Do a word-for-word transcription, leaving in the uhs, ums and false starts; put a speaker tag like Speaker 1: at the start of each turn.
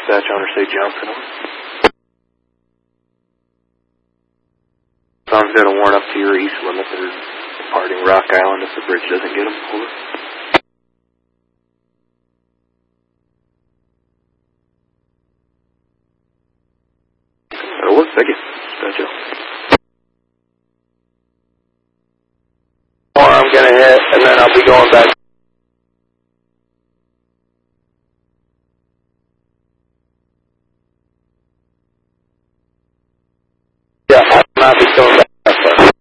Speaker 1: dispatch owner say Johnson. Someone's got a warrant up to your east limit. They're departing Rock Island if the bridge doesn't get them. Over. That'll work. Thank you. Dispatch out. I'm going to hit, and then I'll be going back